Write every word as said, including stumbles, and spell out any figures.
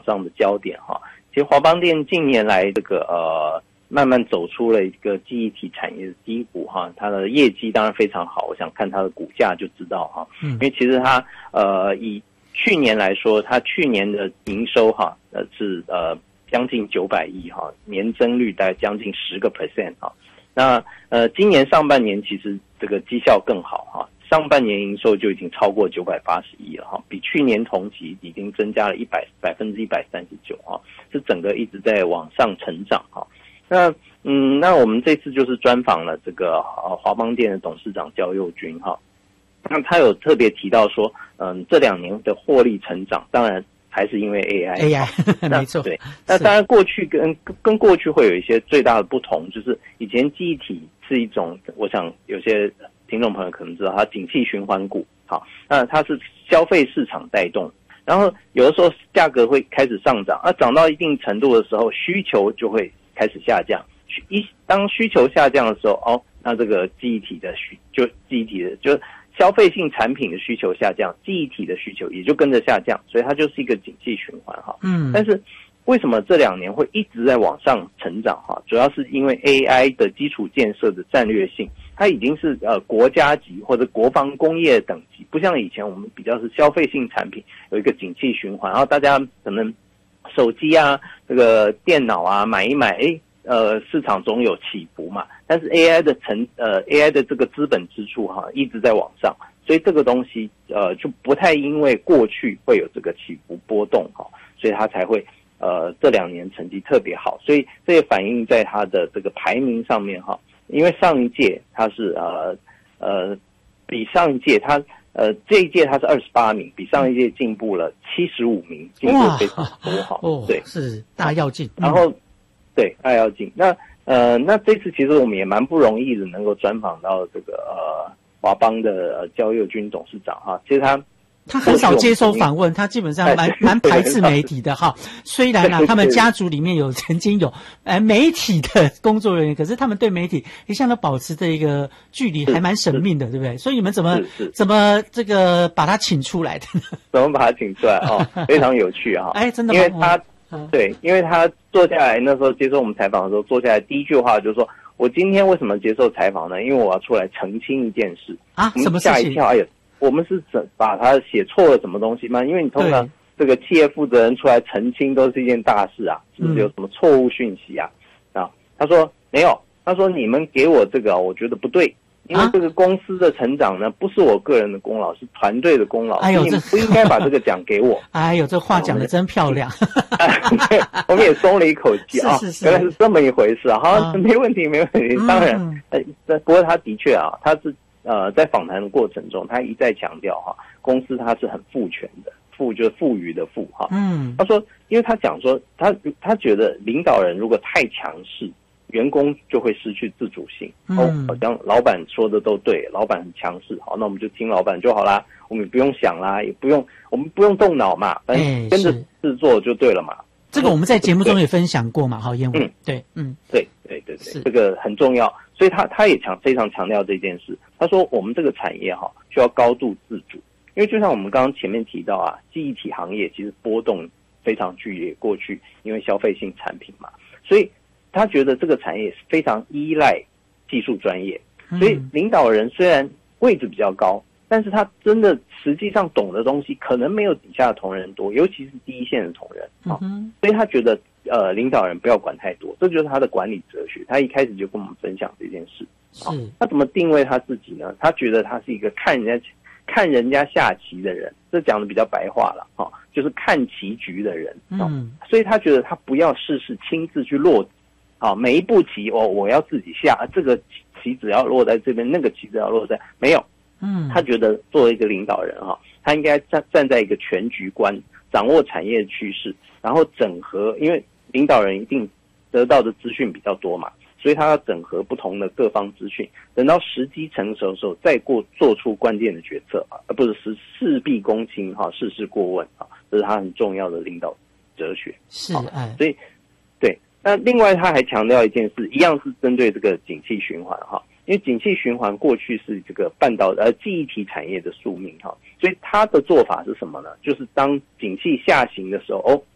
上的焦点哈。其实华邦电近年来这个呃慢慢走出了一个记忆体产业的低谷哈，它的业绩当然非常好，我想看它的股价就知道哈。嗯，因为其实它呃以去年来说，它去年的营收哈呃是呃将近九百亿哈，年增率大概将近十个 percent 哈。那呃今年上半年其实这个绩效更好哈。上半年营收就已经超过九百八十亿了哈，比去年同期已经增加了一百百分之一百三十九哈，是整个一直在往上成长哈。那嗯，那我们这次就是专访了这个呃华邦电的董事长焦佑钧哈，那他有特别提到说，嗯，这两年的获利成长，当然还是因为 A I，A I 没错， 对。那当然过去跟跟过去会有一些最大的不同，就是以前记忆体是一种，我想有些听众朋友可能知道，它景气循环股，好，那它是消费市场带动，然后有的时候价格会开始上涨，那涨到一定程度的时候，需求就会开始下降。一当需求下降的时候，哦，那这个记忆体的需就记忆体的就消费性产品的需求下降，记忆体的需求也就跟着下降，所以它就是一个景气循环哈。嗯，但是为什么这两年会一直在往上成长哈？主要是因为 A I 的基础建设的战略性。它已经是呃国家级或者国防工业等级，不像以前我们比较是消费性产品，有一个景气循环，然后大家可能手机啊、这个电脑啊买一买，诶呃市场总有起伏嘛。但是 A I 的成呃 A I 的这个资本支出哈一直在往上，所以这个东西呃就不太因为过去会有这个起伏波动哈，所以它才会呃这两年成绩特别好，所以这也反映在它的这个排名上面哈。因为上一届它是呃呃比上一届它呃这一届它是二十八名，比上一届进步了七十五名，进步非常多哈。 哦，对，是大跃进。 然后对大跃进，那呃那这次其实我们也蛮不容易的，能够专访到这个呃华邦的呃焦佑钧董事长哈。其实他他很少接受访问，他基本上蛮蛮排斥媒体的哈。虽然啊，他们家族里面有曾经有呃媒体的工作人员，可是他们对媒体一向都保持着一个距离，还蛮神秘的，对不对？所以你们怎么怎么这个把他请出来的？ 怎么把他请出来哦？非常有趣哈！ 哎，真的吗？ 因为他、嗯、对，因为他坐下来那时候接受我们采访的时候，坐下来第一句话就是说：“我今天为什么接受采访呢？因为我要出来澄清一件事啊，什么事情？” 吓一跳，哎呀！我们是把他写错了什么东西吗？因为你通常这个企业负责人出来澄清都是一件大事啊，是不是有什么错误讯息啊？啊，他说没有，他说你们给我这个，我觉得不对，因为这个公司的成长呢，不是我个人的功劳，是团队的功劳。 哎呦， 你们不应该把这个奖给我。 哎呦，这话讲得真漂亮。 我们也松了一口气啊， 是是是， 原来是这么一回事啊。好，啊、没问题，没问题。当然，嗯、呃，不过他的确啊，他是。呃，在访谈的过程中，他一再强调哈，公司他是很赋权的，赋就是富裕的富哈。嗯，他说，因为他讲说，他他觉得领导人如果太强势，员工就会失去自主性。嗯、哦，好像老板说的都对，老板很强势，好，那我们就听老板就好啦，我们不用想啦，也不用我们不用动脑嘛，反正跟着制作就对了嘛。 这个我们在节目中也分享过嘛，哈，燕文。嗯，对，嗯， 对对对对，这个很重要，所以他他也强非常强调这件事。他说我们这个产业哈需要高度自主，因为就像我们刚刚前面提到啊，记忆体行业其实波动非常剧烈，过去因为消费性产品嘛，所以他觉得这个产业是非常依赖技术专业，所以领导人虽然位置比较高，但是他真的实际上懂的东西可能没有底下的同仁多，尤其是第一线的同仁啊、嗯，所以他觉得呃领导人不要管太多，这就是他的管理哲学。他一开始就跟我们分享这件事。 是， 他怎么定位他自己呢？他觉得他是一个看人家看人家下棋的人，这讲的比较白话了哈、哦，就是看棋局的人。哦、嗯，所以他觉得他不要事事亲自去落，啊、哦，每一步棋哦我要自己下，这个棋子要落在这边，那个棋子要落在没有。嗯，他觉得作为一个领导人哈、哦，他应该站站在一个全局观，掌握产业趋势，然后整合，因为领导人一定得到的资讯比较多嘛。所以他要整合不同的各方资讯，等到时机成熟的时候，再过做出关键的决策啊，而不是事事必躬亲哈，事事过问啊，这是他很重要的领导哲学。 是，哎， 所以对。那另外他还强调一件事，一样是针对这个景气循环哈，因为景气循环过去是这个半导呃记忆体产业的宿命哈，所以他的做法是什么呢？就是当景气下行的时候，哦，